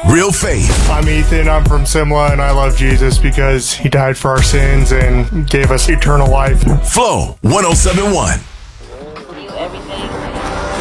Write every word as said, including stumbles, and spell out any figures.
real faith. I'm Ethan. I'm from Simla, and I love Jesus because he died for our sins and gave us eternal life. Flow one oh seven point one.